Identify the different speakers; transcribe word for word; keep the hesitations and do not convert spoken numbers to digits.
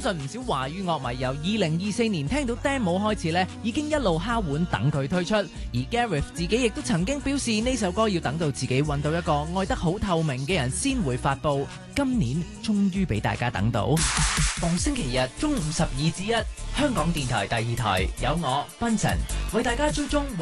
Speaker 1: 信唔少華語樂迷由二零二四年聽到 demo 開始咧，已經一路敲碗等佢推出。而 Gareth 自己亦都曾經表示呢首歌要等到自己揾到一個愛得好透明嘅人先會發佈。今年終於俾大家等到。逢星期日中午十二至一，香港電台第二台有我 Benson 為大家追蹤